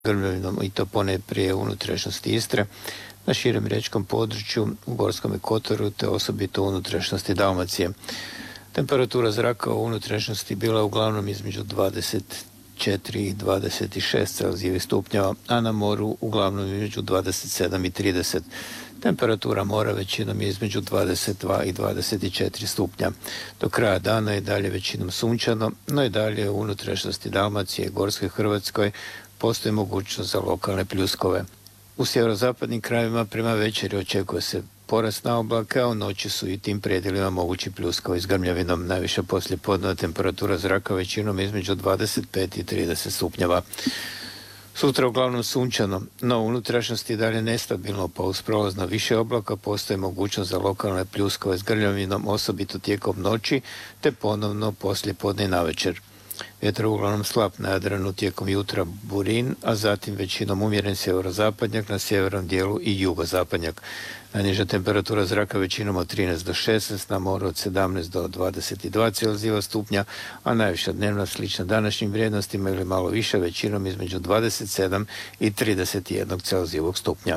grmljavinom i to ponajprije u unutrašnjosti Istre, na širem riječkom području, u Gorskom kotaru te osobito u unutrašnjosti Dalmacije. Temperatura zraka u unutrašnjosti bila je uglavnom između 24 i 26 Celzijevih stupnjeva, a na moru uglavnom između 27 i 30. Temperatura mora većinom je između 22 i 24 stupnja. Do kraja dana je dalje većinom sunčano, no i dalje u unutrašnjosti Dalmacije i Gorskoj Hrvatskoj postoji mogućnost za lokalne pljuskove. U sjeverozapadnim krajevima prema večeri očekuje se porast na oblake, a u noći su i tim predjelima mogući pljuskovi s grmljavinom. Najviša poslijepodnevna temperatura zraka većinom između 25 i 30 stupnjeva. Sutra uglavnom sunčano, no u unutrašnjosti dalje nestabilno, pa uz prolazno više oblaka postoji mogućnost za lokalne pljuskove s grmljavinom, osobito tijekom noći, te ponovno poslijepodne i navečer. Vjetar uglavnom slab na Jadranu, tijekom jutra burin, a zatim većinom umjeren sjeverozapadnjak, na sjevernom dijelu i jugozapadnjak. Najniža temperatura zraka većinom od 13 do 16, na moru od 17 do 22 Celzijeva stupnja, a najviša dnevna slična današnjim vrijednostima ili malo više, većinom između 27 i 31 Celzijevog stupnja.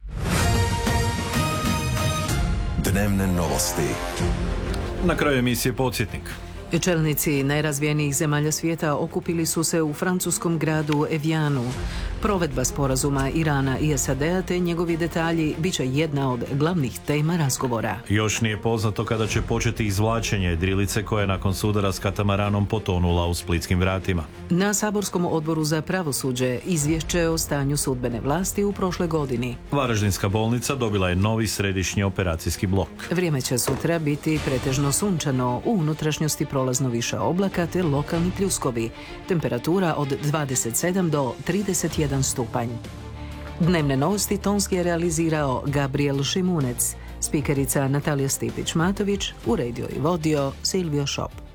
Dnevne novosti. Na kraju emisije podsjetnik. Čelnici najrazvijenijih zemalja svijeta okupili su se u francuskom gradu Evianu. Provedba sporazuma Irana i SAD-a te njegovi detalji bit će jedna od glavnih tema razgovora. Još nije poznato kada će početi izvlačenje jedrilice koja je nakon sudara s katamaranom potonula u Splitskim vratima. Na Saborskom odboru za pravosuđe izvješće o stanju sudbene vlasti u prošloj godini. Varaždinska bolnica dobila je novi središnji operacijski blok. Vrijeme će sutra biti pretežno sunčano, u unutrašnjosti prolazno više oblaka te lokalni pljuskovi. Temperatura od 27 do 31 stupanj. Dnevne novosti tonski je realizirao Gabriel Šimunec. Spikerica Natalija Stipić-Matović, uredio i vodio Silvio Šop.